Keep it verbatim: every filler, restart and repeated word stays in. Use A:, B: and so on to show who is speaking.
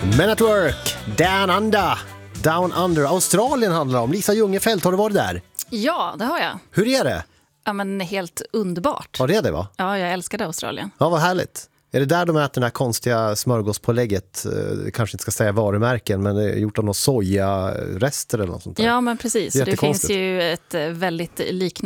A: Men at Work, Down Under, Down Under, Australien handlar om. Lisa Ljungefelt, har du varit där?
B: Ja, det har jag.
A: Hur är det?
B: Ja, men helt underbart.
A: Var det det va?
B: Ja, jag älskade Australien.
A: Ja, vad härligt. Är det där de äter det här konstiga smörgåspålägget? Kanske inte ska säga varumärken, men det är gjort av någon sojarester eller något sånt där.
B: Ja, men precis. Det, det finns
A: jättekonstigt.
B: ju ett väldigt liknande